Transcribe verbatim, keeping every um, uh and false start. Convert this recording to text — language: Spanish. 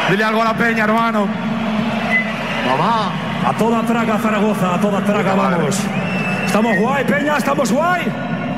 Dile algo a la peña, hermano. Mamá. A toda traga, Zaragoza, a toda traga, vamos. Estamos guay, peña, estamos guay.